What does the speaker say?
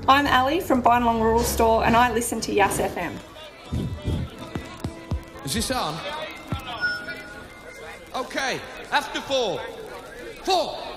I'm Ali from Bynalong Rural Store and I listen to Yas FM. Is this on? Okay, after 4. 4.